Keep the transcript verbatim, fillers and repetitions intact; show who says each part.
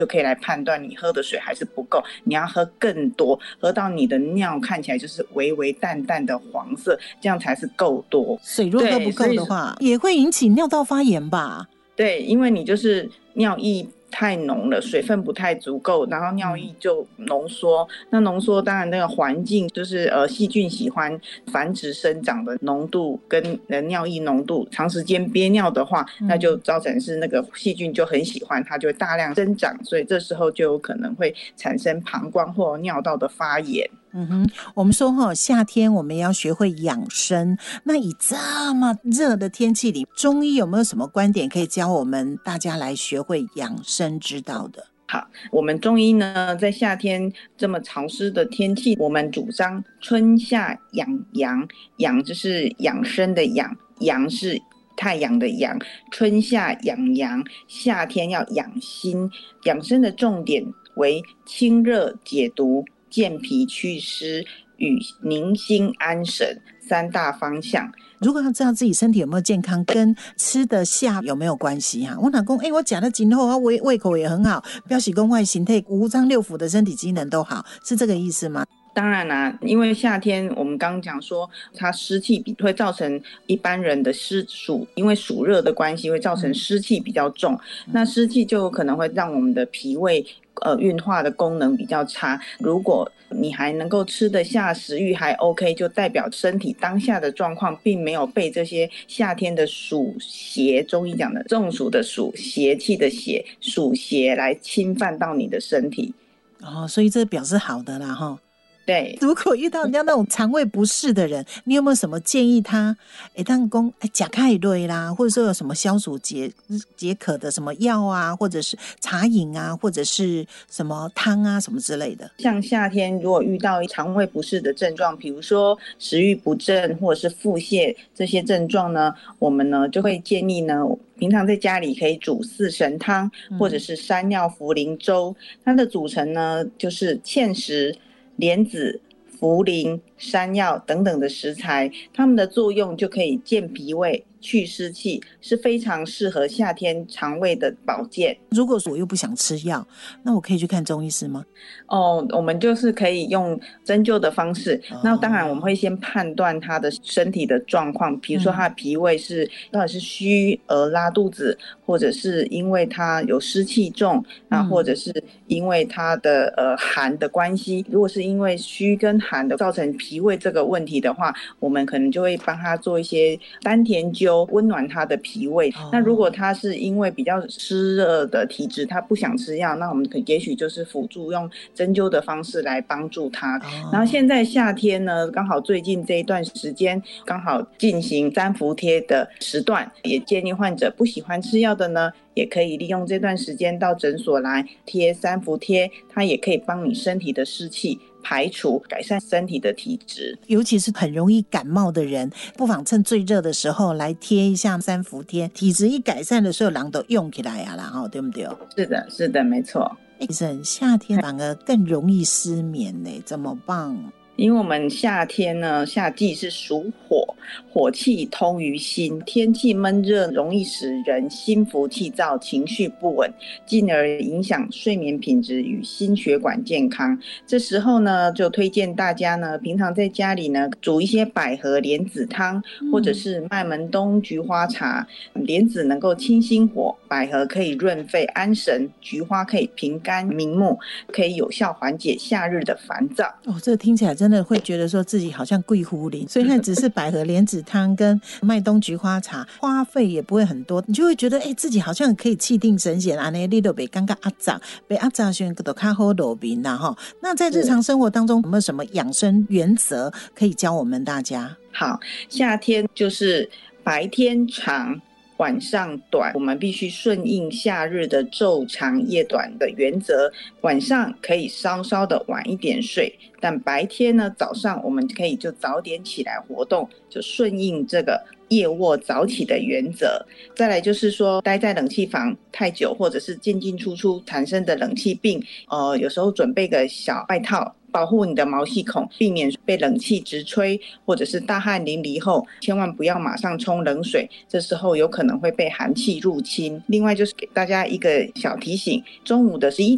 Speaker 1: 就可以来判断你喝的水还是不够，你要喝更多，喝到你的尿看起来就是微微淡淡的黄色，这样才是够多。
Speaker 2: 水若喝不够的话也会引起尿道发炎吧？
Speaker 1: 对，因为你就是尿液太浓了，水分不太足够，然后尿液就浓缩、嗯、那浓缩当然那个环境就是呃细菌喜欢繁殖生长的浓度跟呃尿液浓度，长时间憋尿的话、嗯、那就造成是那个细菌就很喜欢，它就会大量生长，所以这时候就有可能会产生膀胱或尿道的发炎。
Speaker 2: 嗯哼，我们说齁，夏天我们要学会养生，那以这么热的天气里，中医有没有什么观点可以教我们大家来学会养生之道的？
Speaker 1: 好，我们中医呢，在夏天这么潮湿的天气，我们主张春夏养阳，养就是养生的养，阳是太阳的阳，春夏养阳，夏天要养心，养生的重点为清热解毒、健脾祛湿与宁心安神三大方向。
Speaker 2: 如果要知道自己身体有没有健康，跟吃得下有没有关系哈？我老公，哎，我吃得很好，我胃胃口也很好，表示说我形态五脏六腑的身体机能都好，是这个意思吗？
Speaker 1: 当然啦、啊，因为夏天我们刚刚讲说它湿气会造成一般人的湿暑，因为暑热的关系会造成湿气比较重、嗯、那湿气就可能会让我们的脾胃呃运化的功能比较差，如果你还能够吃得下，食欲还 OK， 就代表身体当下的状况并没有被这些夏天的暑邪，中医讲的中暑的暑，邪气的邪，暑邪来侵犯到你的身体。
Speaker 2: 哦，所以这表示好的啦齁。
Speaker 1: 对，
Speaker 2: 如果遇到人家那种肠胃不适的人，你有没有什么建议他？哎，当讲哎，甲钙类啦，或者说有什么消暑解解渴的什么药啊，或者是茶饮啊，或者是什么汤啊，什么之类的。
Speaker 1: 像夏天如果遇到肠胃不适的症状，比如说食欲不振或者是腹泻这些症状呢，我们呢就会建议呢，平常在家里可以煮四神汤，或者是山药茯苓粥。它的组成呢，就是芡实、莲子、茯苓、山药等等的食材，它们的作用就可以健脾胃、去湿气，是非常适合夏天肠胃的保健。
Speaker 2: 如果我又不想吃药，那我可以去看中医师吗？
Speaker 1: 哦，我们就是可以用针灸的方式、哦、那当然我们会先判断他的身体的状况，比如说他的脾胃是到底是虚而拉肚子，或者是因为他有湿气重、嗯、啊，或者是因为他的呃寒的关系。如果是因为虚跟寒的造成脾胃这个问题的话，我们可能就会帮他做一些丹田灸，温暖他的脾胃、哦、那如果他是因为比较湿热的体质，他不想吃药，那我们可也许就是辅助用针灸的方式来帮助他、哦、然后现在夏天呢，刚好最近这一段时间刚好进行三伏贴的时段，也建议患者不喜欢吃药的呢，也可以利用这段时间到诊所来贴三伏贴，它也可以帮你身体的湿气排除，改善身体的体质。
Speaker 2: 尤其是很容易感冒的人，不妨趁最热的时候来贴一下三伏贴，体质一改善的时候人都用起来啦，对不对？
Speaker 1: 是的是的，没错。
Speaker 2: 医生，夏天反而更容易失眠呢，怎么办？
Speaker 1: 因为我们夏天呢，夏季是属火，火气通于心，天气闷热容易使人心浮气躁，情绪不稳，进而影响睡眠品质与心血管健康。这时候呢，就推荐大家呢，平常在家里呢煮一些百合莲子汤，或者是麦门冬菊花茶。莲子能够清心火，百合可以润肺安神，菊花可以平肝明目，可以有效缓解夏日的烦躁。
Speaker 2: 哦，这听起来真的会觉得说自己好像贵妇林，所以那只是百合莲子汤跟麦冬菊花茶，花费也不会很多，你就会觉得哎、欸，自己好像可以气定神闲，安尼你都别尴尬阿杂，别阿杂选都较好路边啦哈。那在日常生活当中有没有什么养生原则可以教我们大家？
Speaker 1: 好，夏天就是白天长晚上短，我们必须顺应夏日的昼长夜短的原则，晚上可以稍稍的晚一点睡，但白天呢，早上我们可以就早点起来活动，就顺应这个夜卧早起的原则。再来就是说，待在冷气房太久，或者是进进出出产生的冷气病，呃，有时候准备个小外套保护你的毛细孔，避免被冷气直吹，或者是大汗淋漓后千万不要马上冲冷水，这时候有可能会被寒气入侵。另外就是给大家一个小提醒，中午的十一